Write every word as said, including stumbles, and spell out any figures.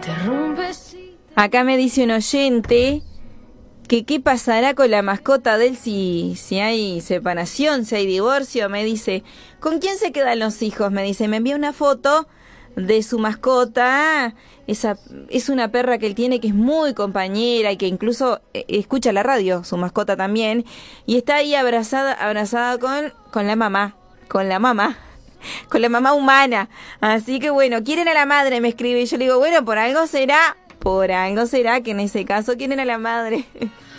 Acá me dice un oyente que qué pasará con la mascota de él si, si hay separación, si hay divorcio. Me dice, ¿con quién se quedan los hijos? Me dice, me envía una foto de su mascota. Esa es una perra que él tiene que es muy compañera y que incluso eh, escucha la radio, su mascota también, y está ahí abrazada, abrazada con, con la mamá, con la mamá, con la mamá humana. Así que bueno, quieren a la madre, me escribe, y yo le digo, bueno, por algo será, por algo será que en ese caso quieren a la madre.